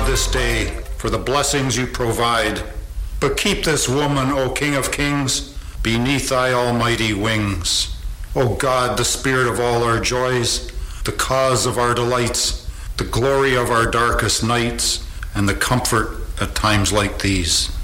this day for the blessings you provide. But keep this woman, O King of Kings, beneath thy almighty wings. O God, the spirit of all our joys, the cause of our delights, the glory of our darkest nights, and the comfort at times like these.